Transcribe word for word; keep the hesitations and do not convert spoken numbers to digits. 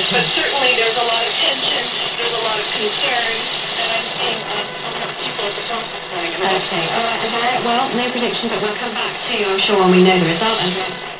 but certainly there's a lot of tension, there's a lot of concern, and I'm seeing uh, perhaps people at the top going. Okay, all right, Andrea. Well, no prediction, but we'll come back to you, I'm sure, when we know the result, Andrea.